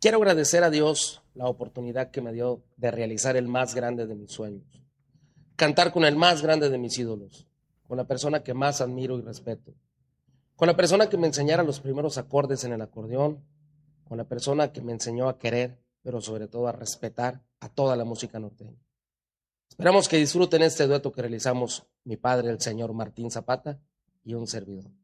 Quiero agradecer a Dios la oportunidad que me dio de realizar el más grande de mis sueños, cantar con el más grande de mis ídolos, con la persona que más admiro y respeto, con la persona que me enseñara los primeros acordes en el acordeón, con la persona que me enseñó a querer, pero sobre todo a respetar a toda la música norteña. Esperamos que disfruten este dueto que realizamos mi padre, el señor Martín Zapata, y un servidor.